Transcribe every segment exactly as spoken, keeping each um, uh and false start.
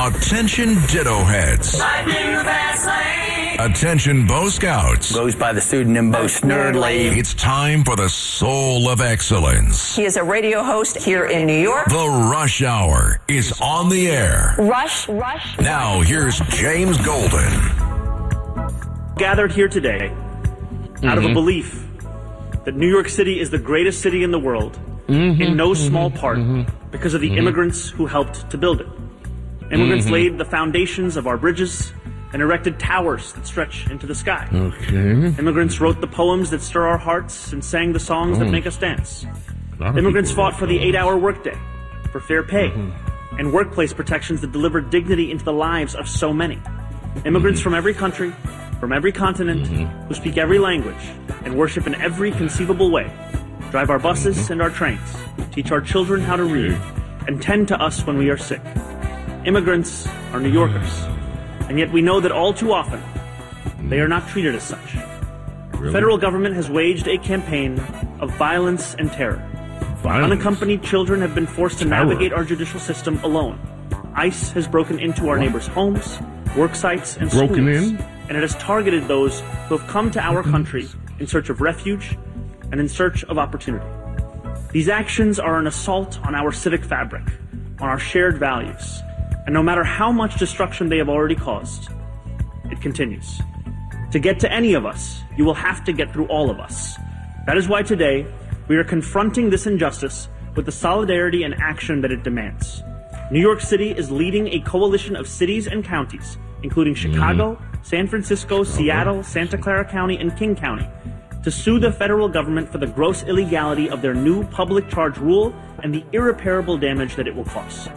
Attention ditto heads. Attention Bo Scouts. Goes by the pseudonym Bo Snerdley. It's time for the soul of excellence. He is a radio host here in New York. The Rush Hour is on the air. Rush, Rush. Now here's James Golden. Gathered here today mm-hmm. out of a belief that New York City is the greatest city in the world, mm-hmm. in no small part mm-hmm. because of the mm-hmm. immigrants who helped to build it. Immigrants mm-hmm. laid the foundations of our bridges and erected towers that stretch into the sky. Okay. Immigrants wrote the poems that stir our hearts and sang the songs oh. that make us dance. Immigrants fought for the eight-hour workday, for fair pay, mm-hmm. and workplace protections that deliver dignity into the lives of so many. Immigrants mm-hmm. from every country, from every continent, mm-hmm. who speak every language and worship in every conceivable way, drive our buses mm-hmm. and our trains, teach our children how to read, and tend to us when we are sick. Immigrants are New Yorkers. And yet we know that all too often, they are not treated as such. Really? The federal government has waged a campaign of violence and terror. Violence? Unaccompanied children have been forced to terror. navigate our judicial system alone. ICE has broken into our what? neighbors' homes, work sites, and broken schools. in? And it has targeted those who have come to our country in search of refuge and in search of opportunity. These actions are an assault on our civic fabric, on our shared values. And no matter how much destruction they have already caused, it continues. To get to any of us, you will have to get through all of us. That is why today, we are confronting this injustice with the solidarity and action that it demands. New York City is leading a coalition of cities and counties, including Chicago, mm. San Francisco, Seattle, Santa Clara County, and King County, to sue the federal government for the gross illegality of their new public charge rule and the irreparable damage that it will cause.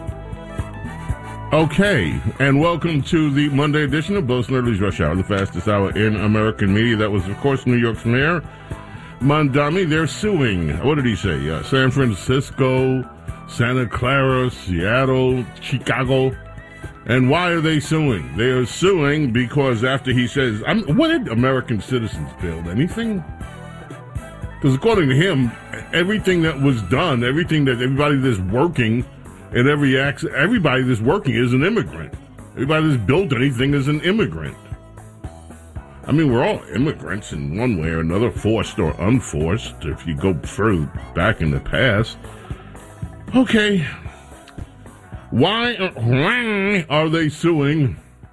Okay, and welcome to the Monday edition of Bo Snerdley's Rush Hour, the fastest hour in American media. That was, of course, New York's Mayor Mamdani. They're suing, what did he say? Uh, San Francisco, Santa Clara, Seattle, Chicago. And why are they suing? They are suing because after he says, I'm, what did American citizens build? Anything? Because according to him, everything that was done, everything that everybody that's working and every act, everybody that's working is an immigrant. Everybody that's built anything is an immigrant. I mean, we're all immigrants in one way or another, forced or unforced, if you go further back in the past. Okay. Why, why are they suing?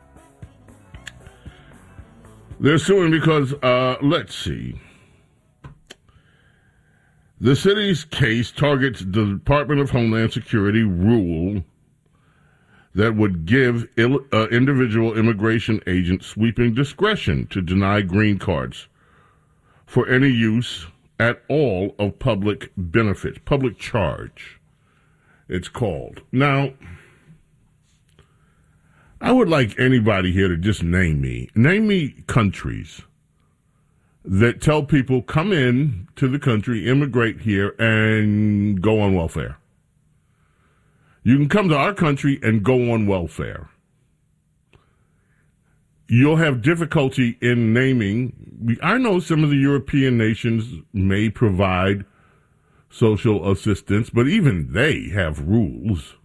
They're suing because, uh, let's see. The city's case targets the Department of Homeland Security rule that would give il- uh, individual immigration agents sweeping discretion to deny green cards for any use at all of public benefits, public charge, it's called. Now, I would like anybody here to just name me, name me countries that tell people, come in to the country, immigrate here, and go on welfare. You can come to our country and go on welfare. You'll have difficulty in naming. I know some of the European nations may provide social assistance, but even they have rules.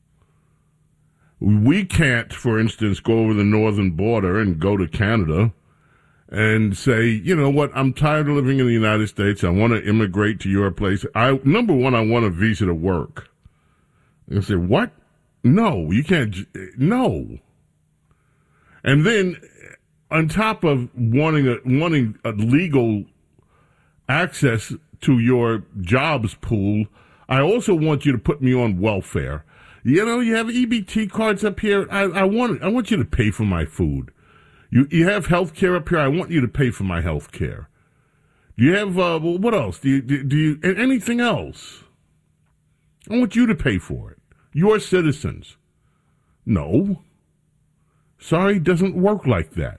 We can't, for instance, go over the northern border and go to Canada and say, you know what, I'm tired of living in the United States. I want to immigrate to your place. I number one, I want a visa to work. And say, what? No, you can't. No. And then, on top of wanting a, wanting a legal access to your jobs pool, I also want you to put me on welfare. You know, you have E B T cards up here. I, I want I want you to pay for my food. You you have health care up here. I want you to pay for my health care. Do you have, uh, well, what else? Do you, do, do you, anything else? I want you to pay for it. You're citizens. No. Sorry, it doesn't work like that.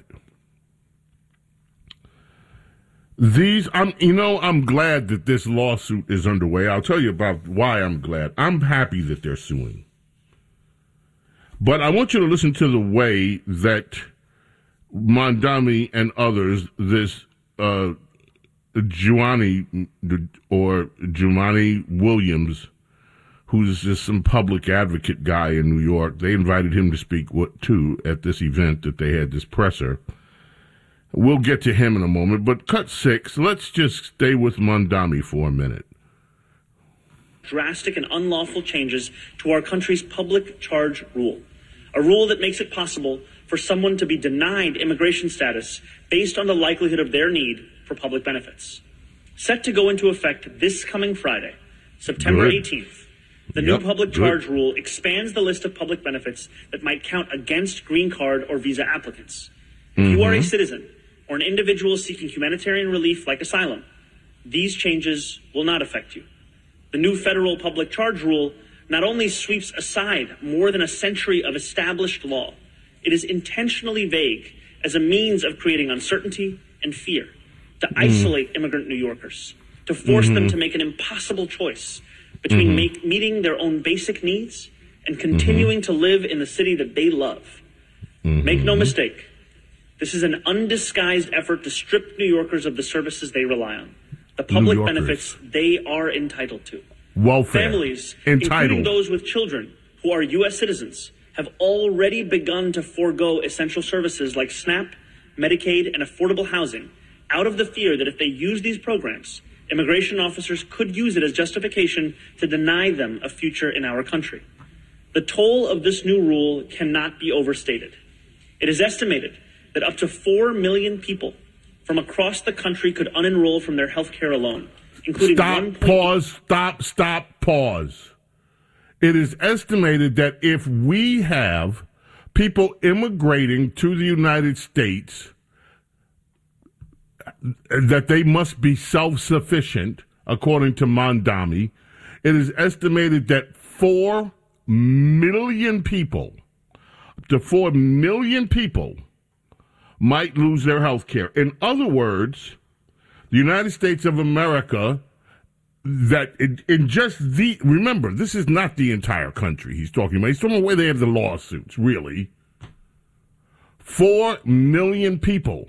These, I'm, you know, I'm glad that this lawsuit is underway. I'll tell you about why I'm glad. I'm happy that they're suing. But I want you to listen to the way that Mamdani and others, this uh, Jumaane or Jumaane Williams, who's just some public advocate guy in New York. They invited him to speak too at this event that they had, this presser. We'll get to him in a moment, but cut six, let's just stay with Mamdani for a minute. Drastic and unlawful changes to our country's public charge rule, a rule that makes it possible for someone to be denied immigration status based on the likelihood of their need for public benefits. Set to go into effect this coming Friday, September eighteenth, the yep, new public charge good. rule expands the list of public benefits that might count against green card or visa applicants. If mm-hmm. you are a citizen or an individual seeking humanitarian relief like asylum, these changes will not affect you. The new federal public charge rule not only sweeps aside more than a century of established law, it is intentionally vague as a means of creating uncertainty and fear, to mm-hmm. isolate immigrant New Yorkers, to force mm-hmm. them to make an impossible choice between mm-hmm. make, meeting their own basic needs and continuing mm-hmm. to live in the city that they love. Mm-hmm. Make no mistake, this is an undisguised effort to strip New Yorkers of the services they rely on, the public benefits they are entitled to. Welfare. Families, entitled. including those with children who are U S citizens, have already begun to forego essential services like SNAP, Medicaid, and affordable housing out of the fear that if they use these programs, immigration officers could use it as justification to deny them a future in our country. The toll of this new rule cannot be overstated. It is estimated that up to four million people from across the country could unenroll from their health care alone, including Stop, one. pause, stop, stop, pause. It is estimated that if we have people immigrating to the United States, that they must be self-sufficient, according to Mamdani. It is estimated that four million people, up to four million people, might lose their health care. In other words, the United States of America, that in, in just the, remember, this is not the entire country he's talking about. He's talking about where they have the lawsuits, really. Four million people.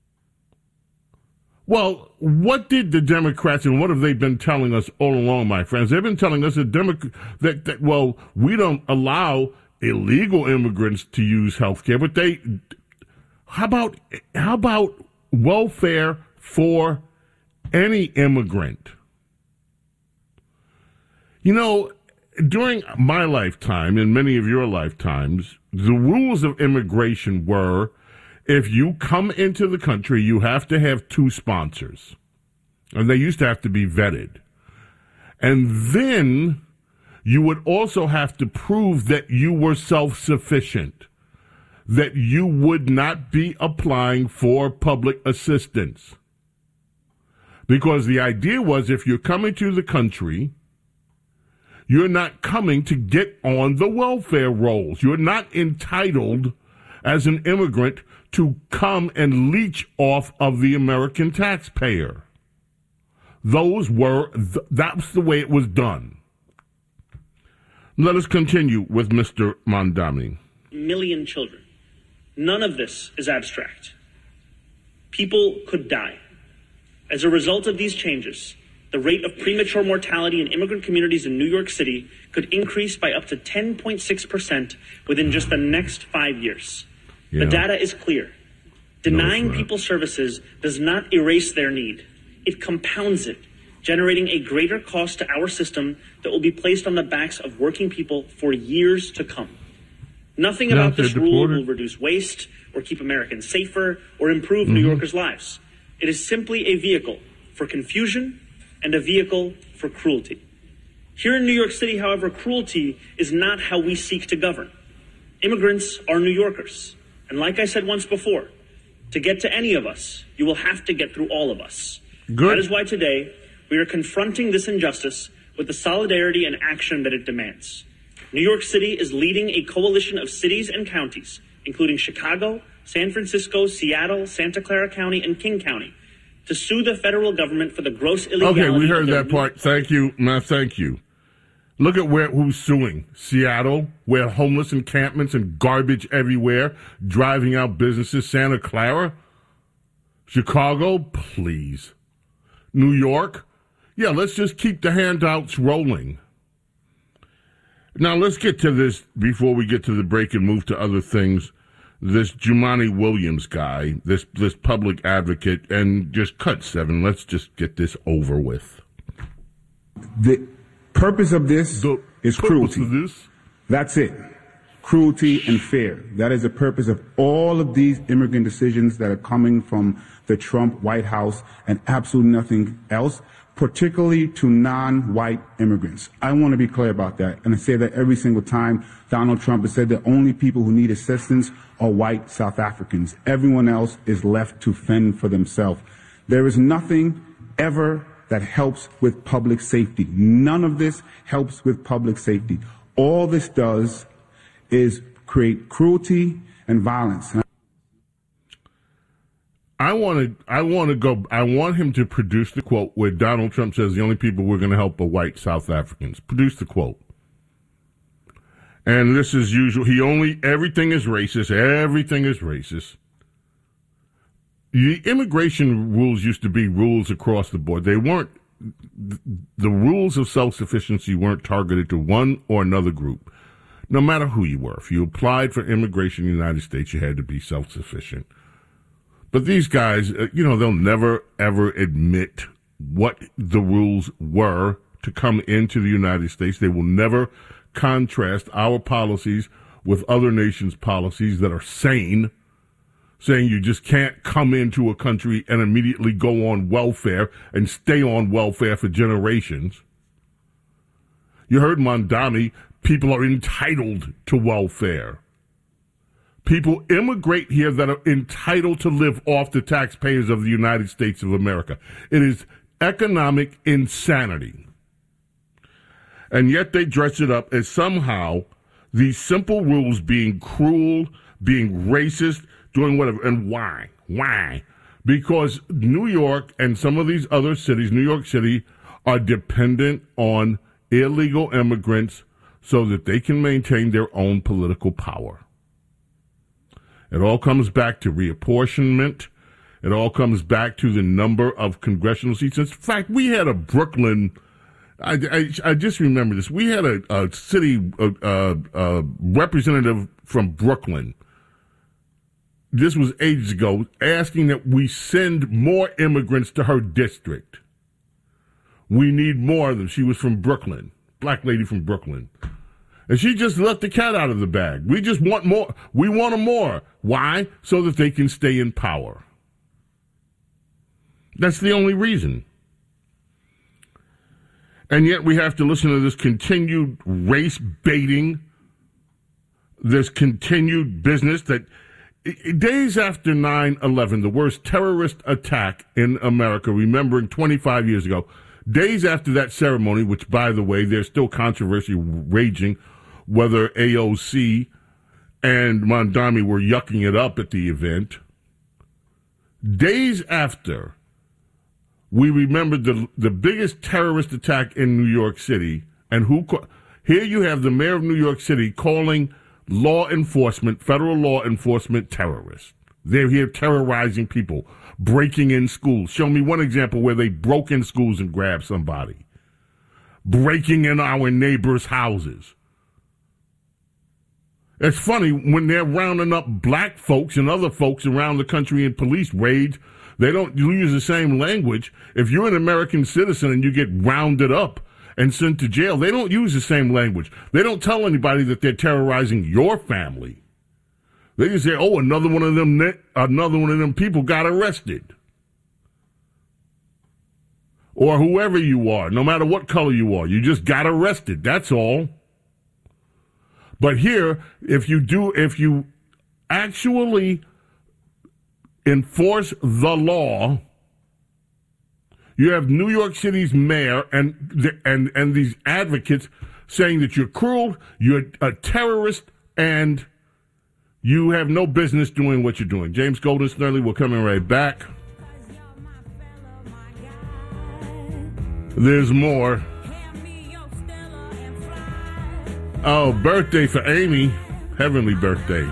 Well, what did the Democrats and what have they been telling us all along, my friends? They've been telling us that, Demo- that, that well, we don't allow illegal immigrants to use health care, but they, how about, how about welfare for any immigrant? You know, during my lifetime and many of your lifetimes, the rules of immigration were, if you come into the country, you have to have two sponsors. And they used to have to be vetted. And then you would also have to prove that you were self-sufficient, that you would not be applying for public assistance. Because the idea was, if you're coming to the country, you're not coming to get on the welfare rolls. You're not entitled as an immigrant to come and leech off of the American taxpayer. Those were, th- that's the way it was done. Let us continue with Mister Mamdani. Million children. None of this is abstract. People could die. As a result of these changes, the rate of premature mortality in immigrant communities in New York City could increase by up to ten point six percent within just the next five years. Yeah. The data is clear. Denying no, people services does not erase their need. It compounds it, generating a greater cost to our system that will be placed on the backs of working people for years to come. Nothing now about this rule will reduce waste or keep Americans safer or improve mm-hmm. New Yorkers' lives. It is simply a vehicle for confusion and a vehicle for cruelty. Here in New York City, however, cruelty is not how we seek to govern. Immigrants are New Yorkers. And like I said once before, to get to any of us, you will have to get through all of us. Good. That is why today we are confronting this injustice with the solidarity and action that it demands. New York City is leading a coalition of cities and counties, including Chicago, San Francisco, Seattle, Santa Clara County, and King County, to sue the federal government for the gross illegality. Okay, we heard that part. Thank you, Matt. Thank you. Look at where who's suing. Seattle, where homeless encampments and garbage everywhere, driving out businesses. Santa Clara. Chicago, please. New York. Yeah, let's just keep the handouts rolling. Now, let's get to this before we get to the break and move to other things. This Jumaane Williams guy, this this public advocate, and just cut seven. Let's just get this over with. The purpose of this the is purpose cruelty. Of this? That's it. Cruelty and fear. That is the purpose of all of these immigrant decisions that are coming from the Trump White House and absolutely nothing else, particularly to non-white immigrants. I want to be clear about that. And I say that every single time Donald Trump has said the only people who need assistance are white South Africans. Everyone else is left to fend for themselves. There is nothing ever that helps with public safety. None of this helps with public safety. All this does is create cruelty and violence. I want to. I want to go. I want him to produce the quote where Donald Trump says the only people we're going to help are white South Africans. Produce the quote. And this is usual. He only everything is racist. Everything is racist. The immigration rules used to be rules across the board. They weren't. The rules of self-sufficiency weren't targeted to one or another group. No matter who you were, if you applied for immigration in the United States, you had to be self-sufficient. But these guys, you know, they'll never, ever admit what the rules were to come into the United States. They will never contrast our policies with other nations' policies that are sane, saying you just can't come into a country and immediately go on welfare and stay on welfare for generations. You heard Mondani. People are entitled to welfare. People immigrate here that are entitled to live off the taxpayers of the United States of America. It is economic insanity. And yet they dress it up as somehow these simple rules being cruel, being racist, doing whatever. And why? Why? Because New York and some of these other cities, New York City, are dependent on illegal immigrants so that they can maintain their own political power. It all comes back to reapportionment. It all comes back to the number of congressional seats. In fact, we had a Brooklyn, I, I, I just remember this, we had a, a city uh, uh, representative from Brooklyn, this was ages ago, asking that we send more immigrants to her district. We need more of them. She was from Brooklyn, black lady from Brooklyn. And she just let the cat out of the bag. We just want more. We want them more. Why? So that they can stay in power. That's the only reason. And yet we have to listen to this continued race baiting, this continued business that days after nine eleven, the worst terrorist attack in America, remembering twenty-five years ago, days after that ceremony, which, by the way, there's still controversy raging whether A O C and Mondami were yucking it up at the event. Days after, we remembered the the biggest terrorist attack in New York City, and who here you have the mayor of New York City calling law enforcement, federal law enforcement, terrorists. They're here terrorizing people, breaking in schools. Show me one example where they broke in schools and grabbed somebody. Breaking in our neighbors' houses. It's funny, when they're rounding up black folks and other folks around the country in police raids, they don't use the same language. If you're an American citizen and you get rounded up and sent to jail, they don't use the same language. They don't tell anybody that they're terrorizing your family. They just say, oh, another one of them, another one of them people got arrested. Or whoever you are, no matter what color you are, you just got arrested. That's all. But here, if you do, if you actually enforce the law, you have New York City's mayor and and and these advocates saying that you're cruel, you're a terrorist, and you have no business doing what you're doing. James Golden, Snerdley, we're coming right back. There's more. Oh, birthday for Amy. Heavenly birthday.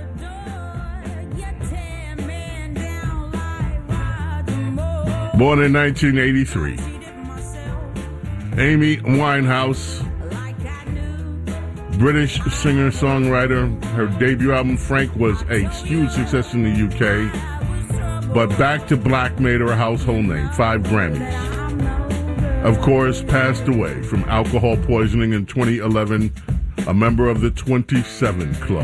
Born in nineteen eighty-three. Amy Winehouse. British singer-songwriter. Her debut album, Frank, was a huge success in the U K. But Back to Black made her a household name. Five Grammys. Of course, passed away from alcohol poisoning in twenty eleven. A member of the twenty-seven Club.